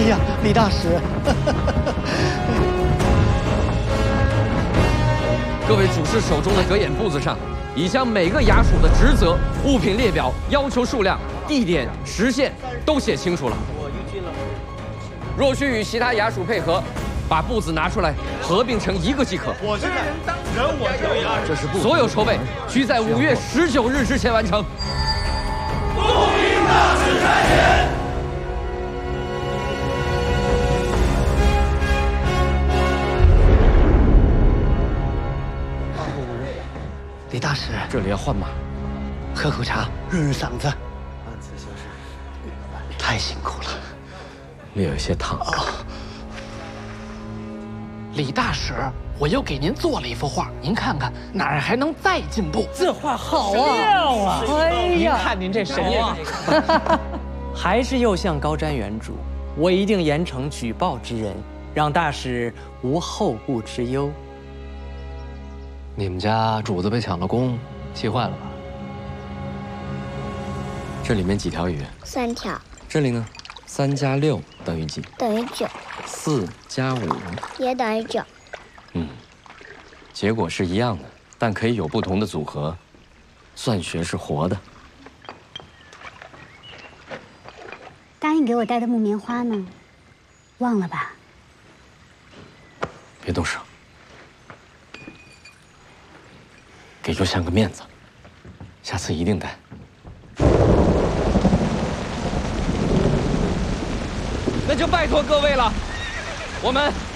呀，李大使！ 各位主事手中的格眼簿子上，已将每个衙署的职责、物品列表、要求数量、地点、时限都写清楚了。若需与其他衙署配合，把簿子拿出来合并成一个即可。 我现在人我这里啊， 这是所有筹备需在5月19日之前完成。 恭迎大使开言。 李大使， 这里要换马， 喝口茶，润润嗓子。太辛苦了， 略有些烫。 李大使，我又给您做了一幅画，您看看哪儿还能再进步？ 这画好啊！哎呀， 看您这神样， 还是又像高瞻远瞩。我一定严惩举报之人，让大使无后顾之忧。 你们家主子被抢了功，气坏了吧？ 这里面几条鱼 ？3条。 这里呢？3加6等于几？ 等于9。 4加5 也等于9。 结果是一样的，但可以有不同的组合。算学是活的。 答应给我带的木棉花呢？忘了吧？ 别动手，给秋香个面子，下次一定带。那就拜托各位了，我们